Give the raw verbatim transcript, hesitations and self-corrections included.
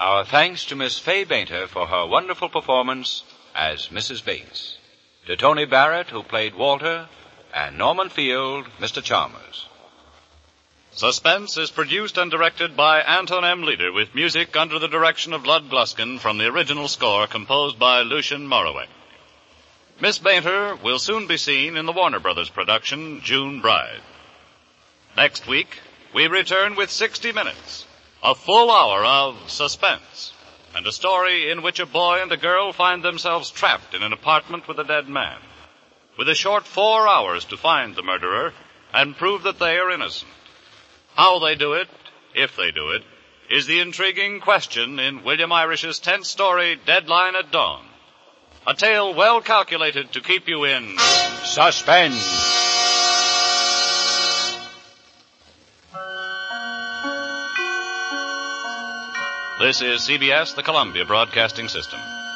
Our thanks to Miss Fay Bainter for her wonderful performance as Missus Bates, to Tony Barrett, who played Walter, and Norman Field, Mister Chalmers. Suspense is produced and directed by Anton M. Leader, with music under the direction of Lud Gluskin from the original score composed by Lucien Moraweck. Miss Bainter will soon be seen in the Warner Brothers production, June Bride. Next week, we return with sixty minutes, a full hour of suspense, and a story in which a boy and a girl find themselves trapped in an apartment with a dead man, with a short four hours to find the murderer and prove that they are innocent. How they do it, if they do it, is the intriguing question in William Irish's tenth story, Deadline at Dawn. A tale well calculated to keep you in suspense. This is C B S, the Columbia Broadcasting System.